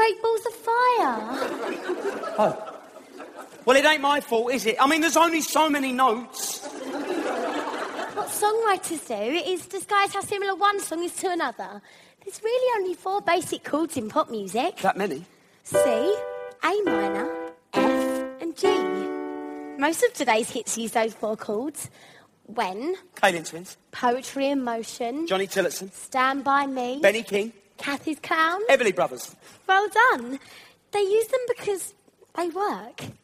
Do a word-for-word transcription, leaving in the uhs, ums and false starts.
great balls of fire. Oh. Well, it ain't my fault, is it? I mean, there's only so many notes. What songwriters do is disguise how similar one song is to another. There's really only four basic chords in pop music. That many? C, A minor, F and G. Most of today's hits use those four chords. When, Cailin Twins, Poetry in Motion, Johnny Tillotson, Stand By Me, Benny King, Kathy's Clown. Everly Brothers. Well done. They use them because they work.